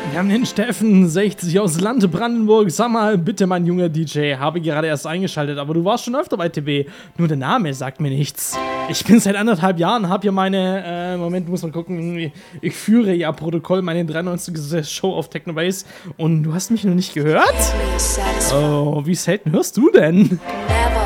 Wir haben den Steffen, 60 aus Lande Brandenburg. Sag mal, bitte, mein junger DJ, habe gerade erst eingeschaltet, aber du warst schon öfter bei TB. Nur der Name sagt mir nichts. Ich bin seit 1,5 Jahren, habe hier meine, Moment, muss mal gucken, ich führe ja Protokoll, meine 93. Show auf Technobase und du hast mich noch nicht gehört? Oh, wie selten hörst du denn?